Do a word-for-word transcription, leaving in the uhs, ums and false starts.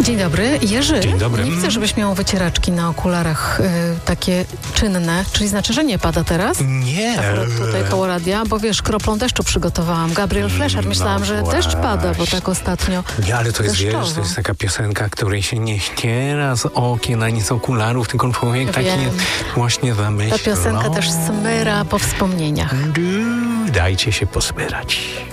Dzień dobry. Jerzy, Dzień dobry. nie widzę, żebyś miał wycieraczki na okularach y, takie czynne, czyli znaczy, że nie pada teraz? Nie. Akurat tutaj koło radia, bo wiesz, kroplą deszczu przygotowałam. Gabriel Flesher, myślałam, No że właśnie. deszcz pada, bo tak ostatnio Nie, ale to jest, wiesz, deszczowo. to jest taka piosenka, której się nie ściera z okien, ani z okularów, tylko człowiek taki Wiem. właśnie zamyślony. Ta piosenka też smyra po wspomnieniach. Dajcie się posmyrać.